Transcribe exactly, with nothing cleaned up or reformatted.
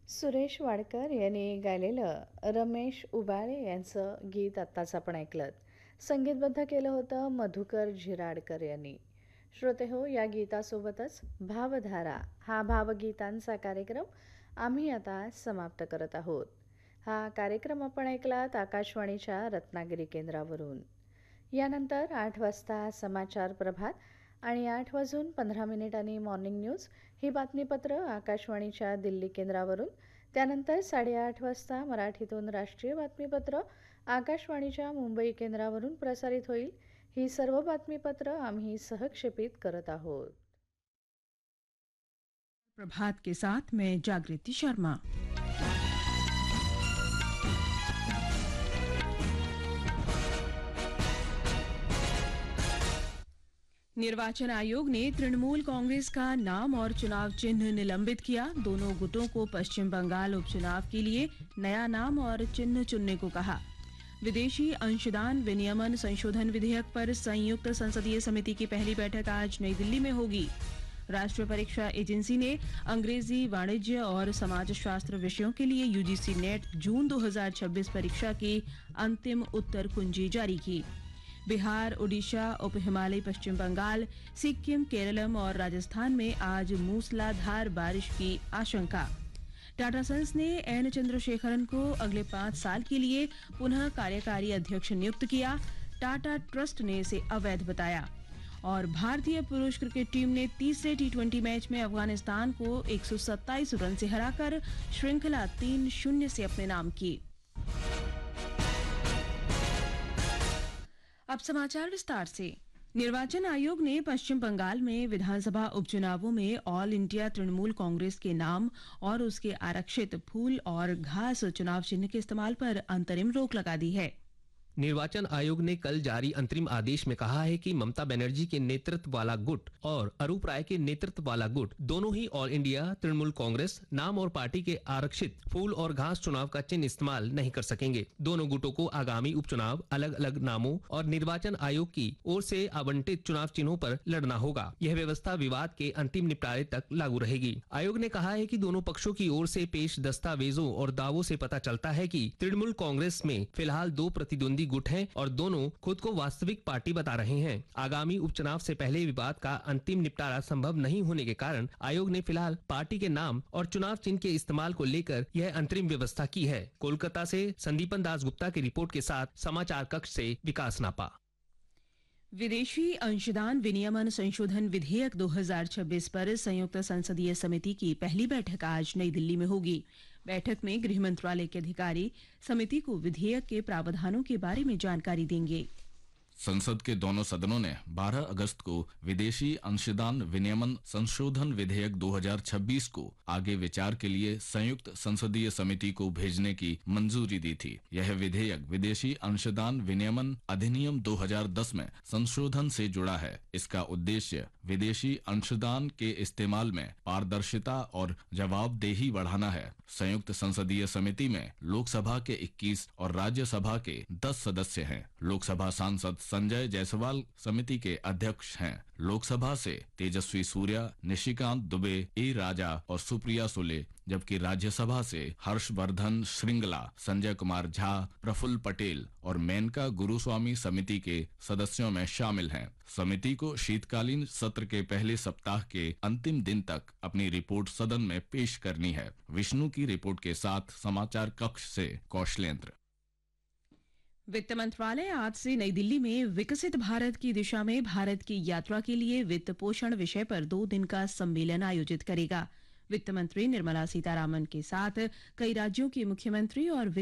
सुरेश वाडकर यांनी गायलेलं रमेश उबाळे यांचं गीत आत्ताच आपण ऐकलं. संगीतबद्ध केलं होतं मधुकर झिराडकर यांनी. श्रोते हो, या गीतासोबतच भावधारा हा भावगीतांचा कार्यक्रम आम्ही आता समाप्त करत आहोत. हा कार्यक्रम आपण ऐकलात आकाशवाणीच्या रत्नागिरी केंद्रावरून. यानंतर आठ वाजता समाचार प्रभात आणि आठ वाजून पंधरा मिनिटांनी मॉर्निंग न्यूज ही बातमीपत्र आकाशवाणीच्या दिल्ली केंद्रावरून. त्यानंतर साडेआठ वाजता मराठीतून राष्ट्रीय बातमीपत्र आकाशवाणीच्या मुंबई केंद्रावरून प्रसारित होईल. ही सर्व बातमीपत्र आम्ही सहक्षेपित करत आहोत. प्रभात के साथ मैं जागृति शर्मा. निर्वाचन आयोग ने तृणमूल कांग्रेस का नाम और चुनाव चिन्ह निलंबित किया. दोनों गुटों को पश्चिम बंगाल उपचुनाव के लिए नया नाम और चिन्ह चुनने को कहा. विदेशी अंशदान विनियमन संशोधन विधेयक पर संयुक्त संसदीय समिति की पहली बैठक आज नई दिल्ली में होगी. राष्ट्रीय परीक्षा एजेंसी ने अंग्रेजी, वाणिज्य और समाजशास्त्र विषयों के लिए यूजीसी नेट जून दो हज़ार छब्बीस परीक्षा की अंतिम उत्तर कुंजी जारी की. बिहार, उड़ीसा, उप हिमालयी पश्चिम बंगाल, सिक्किम, केरलम और राजस्थान में आज मूसलाधार बारिश की आशंका. टाटा सन्स ने एन चंद्रशेखरन को अगले पाँच साल के लिए पुनः कार्यकारी अध्यक्ष नियुक्त किया. टाटा ट्रस्ट ने इसे अवैध बताया. और भारतीय पुरुष क्रिकेट टीम ने तीसरे टी ट्वेंटी मैच में अफगानिस्तान को एक सौ सत्ताईस रन से हराकर श्रृंखला तीन शून्य से अपने नाम की. अब समाचार विस्तार से. निर्वाचन आयोग ने पश्चिम बंगाल में विधानसभा उपचुनावों में ऑल इंडिया तृणमूल कांग्रेस के नाम और उसके आरक्षित फूल और घास चुनाव चिन्ह के इस्तेमाल पर अंतरिम रोक लगा दी है. निर्वाचन आयोग ने कल जारी अंतरिम आदेश में कहा है कि ममता बनर्जी के नेतृत्व वाला गुट और अरूप राय के नेतृत्व वाला गुट दोनों ही ऑल इंडिया तृणमूल कांग्रेस नाम और पार्टी के आरक्षित फूल और घास चुनाव का चिन्ह इस्तेमाल नहीं कर सकेंगे. दोनों गुटों को आगामी उपचुनाव अलग अलग नामों और निर्वाचन आयोग की ओर से आवंटित चुनाव चिन्हों पर लड़ना होगा. यह व्यवस्था विवाद के अंतिम निपटारे तक लागू रहेगी. आयोग ने कहा है कि दोनों पक्षों की ओर से पेश दस्तावेजों और दावों से पता चलता है कि तृणमूल कांग्रेस में फिलहाल दो प्रतिद्वंदी गुट हैं और दोनों खुद को वास्तविक पार्टी बता रहे हैं. आगामी उपचुनाव से पहले विवाद का अंतिम निपटारा संभव नहीं होने के कारण आयोग ने फिलहाल पार्टी के नाम और चुनाव चिन्ह के इस्तेमाल को लेकर यह अंतरिम व्यवस्था की है. कोलकाता से संदीपन दास गुप्ता की रिपोर्ट के साथ समाचार कक्ष से विकास नापा. विदेशी अंशदान विनियमन संशोधन विधेयक दो हज़ार छब्बीस पर संयुक्त संसदीय समिति की पहली बैठक आज नई दिल्ली में होगी. बैठक में गृह मंत्रालय के अधिकारी समिति को विधेयक के प्रावधानों के बारे में जानकारी देंगे. संसद के दोनों सदनों ने बारह अगस्त को विदेशी अंशदान विनियमन संशोधन विधेयक दो हज़ार छब्बीस को आगे विचार के लिए संयुक्त संसदीय समिति को भेजने की मंजूरी दी थी. यह विधेयक विदेशी अंशदान विनियमन अधिनियम दो हज़ार दस में संशोधन से जुड़ा है. इसका उद्देश्य विदेशी अंशदान के इस्तेमाल में पारदर्शिता और जवाबदेही बढ़ाना है. संयुक्त संसदीय समिति में लोकसभा के इक्कीस और राज्यसभा के दस सदस्य हैं. लोकसभा सांसद संजय जायसवाल समिति के अध्यक्ष हैं. लोकसभा से तेजस्वी सूर्या, निशिकांत दुबे, ए राजा और सुप्रिया सुले, जबकि राज्यसभा से हर्षवर्धन श्रृंगला, संजय कुमार झा, प्रफुल्ल पटेल और मेनका गुरुस्वामी समिति के सदस्यों में शामिल हैं. समिति को शीतकालीन सत्र के पहले सप्ताह के अंतिम दिन तक अपनी रिपोर्ट सदन में पेश करनी है. विष्णु की रिपोर्ट के साथ समाचार कक्ष से कौशलेंद्र. वित्त मंत्रालय आज से नई दिल्ली में विकसित भारत की दिशा में भारत की यात्रा के लिए वित्त पोषण विषय पर दो दिन का सम्मेलन आयोजित करेगा. वित्त मंत्री निर्मला सीतारामन के साथ कई राज्यों के मुख्यमंत्री और